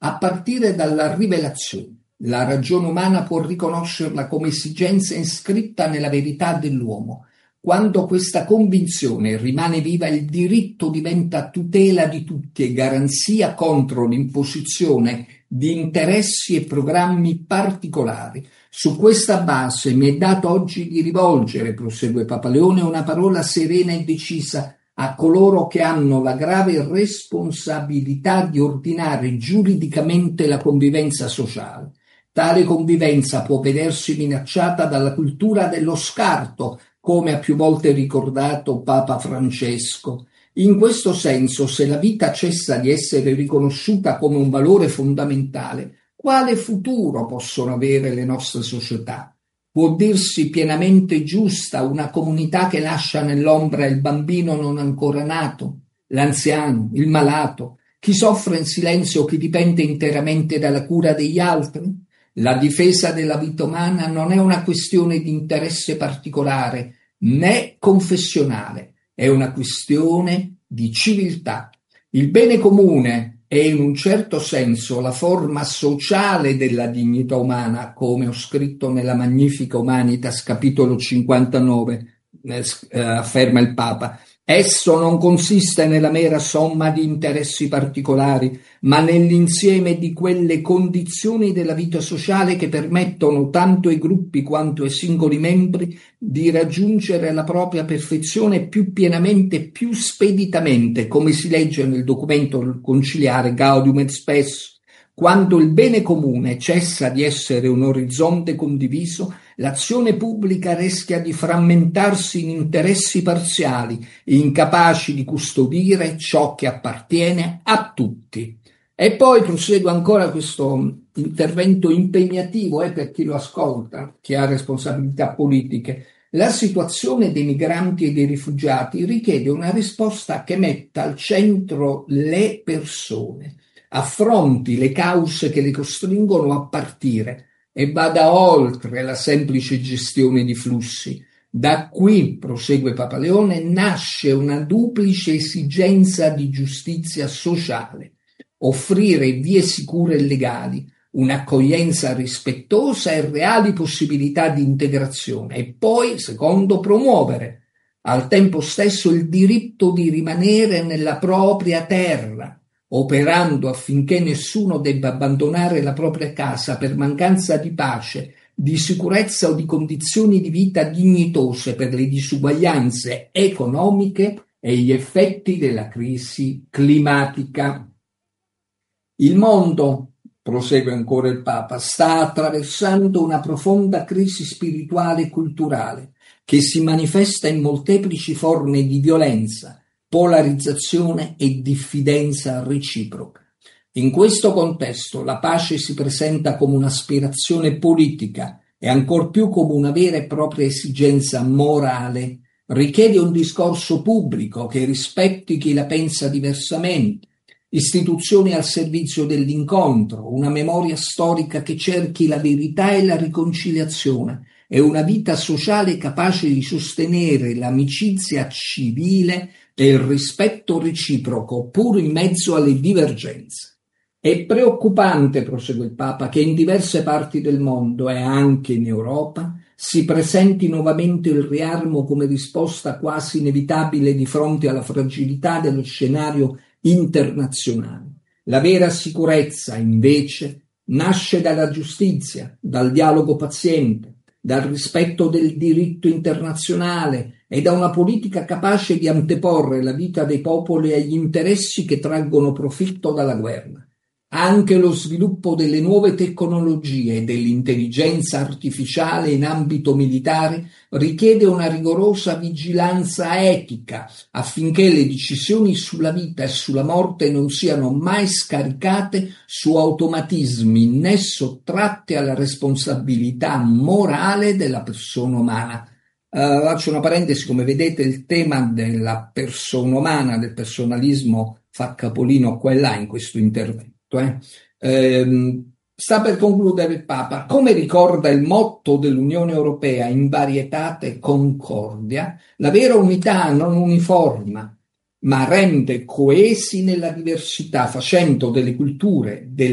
a partire dalla rivelazione. La ragione umana può riconoscerla come esigenza iscritta nella verità dell'uomo. Quando questa convinzione rimane viva, il diritto diventa tutela di tutti e garanzia contro l'imposizione di interessi e programmi particolari. Su questa base mi è dato oggi di rivolgere, prosegue Papa Leone, una parola serena e decisa a coloro che hanno la grave responsabilità di ordinare giuridicamente la convivenza sociale. Tale convivenza può vedersi minacciata dalla cultura dello scarto, come ha più volte ricordato Papa Francesco. In questo senso, se la vita cessa di essere riconosciuta come un valore fondamentale, quale futuro possono avere le nostre società? Può dirsi pienamente giusta una comunità che lascia nell'ombra il bambino non ancora nato, l'anziano, il malato, chi soffre in silenzio o chi dipende interamente dalla cura degli altri? La difesa della vita umana non è una questione di interesse particolare né confessionale, è una questione di civiltà. Il bene comune è in un certo senso la forma sociale della dignità umana, come ho scritto nella Magnifica Humanitas, capitolo 59, afferma il Papa. Esso non consiste nella mera somma di interessi particolari, ma nell'insieme di quelle condizioni della vita sociale che permettono tanto ai gruppi quanto ai singoli membri di raggiungere la propria perfezione più pienamente e più speditamente, come si legge nel documento conciliare Gaudium et Spes. Quando il bene comune cessa di essere un orizzonte condiviso, l'azione pubblica rischia di frammentarsi in interessi parziali, incapaci di custodire ciò che appartiene a tutti. E poi prosegue ancora questo intervento impegnativo per chi lo ascolta, chi ha responsabilità politiche. La situazione dei migranti e dei rifugiati richiede una risposta che metta al centro le persone, affronti le cause che le costringono a partire e vada oltre la semplice gestione di flussi. Da qui, prosegue Papa Leone, nasce una duplice esigenza di giustizia sociale: offrire vie sicure e legali, un'accoglienza rispettosa e reali possibilità di integrazione, e poi, secondo, promuovere al tempo stesso il diritto di rimanere nella propria terra, operando affinché nessuno debba abbandonare la propria casa per mancanza di pace, di sicurezza o di condizioni di vita dignitose per le disuguaglianze economiche e gli effetti della crisi climatica. Il mondo, prosegue ancora il Papa, sta attraversando una profonda crisi spirituale e culturale che si manifesta in molteplici forme di violenza, polarizzazione e diffidenza reciproca. In questo contesto la pace si presenta come un'aspirazione politica e ancor più come una vera e propria esigenza morale. Richiede un discorso pubblico che rispetti chi la pensa diversamente, istituzioni al servizio dell'incontro, una memoria storica che cerchi la verità e la riconciliazione e una vita sociale capace di sostenere l'amicizia civile e il rispetto reciproco, pur in mezzo alle divergenze. È preoccupante, prosegue il Papa, che in diverse parti del mondo e anche in Europa si presenti nuovamente il riarmo come risposta quasi inevitabile di fronte alla fragilità dello scenario internazionale. La vera sicurezza, invece, nasce dalla giustizia, dal dialogo paziente, dal rispetto del diritto internazionale e da una politica capace di anteporre la vita dei popoli agli interessi che traggono profitto dalla guerra. Anche lo sviluppo delle nuove tecnologie e dell'intelligenza artificiale in ambito militare richiede una rigorosa vigilanza etica affinché le decisioni sulla vita e sulla morte non siano mai scaricate su automatismi né sottratte alla responsabilità morale della persona umana. Faccio una parentesi: come vedete il tema della persona umana, del personalismo, fa capolino qua e là in questo intervento. Sta per concludere il Papa. Come ricorda il motto dell'Unione Europea in varietate concordia, la vera unità non uniforma, ma rende coesi nella diversità, facendo delle culture,